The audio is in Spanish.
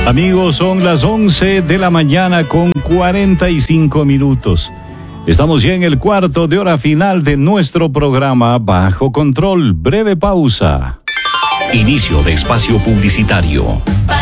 Amigos, son las 11 de la mañana con 45 minutos. Estamos ya en el cuarto de hora final de nuestro programa Bajo Control. Breve pausa. Inicio de espacio publicitario.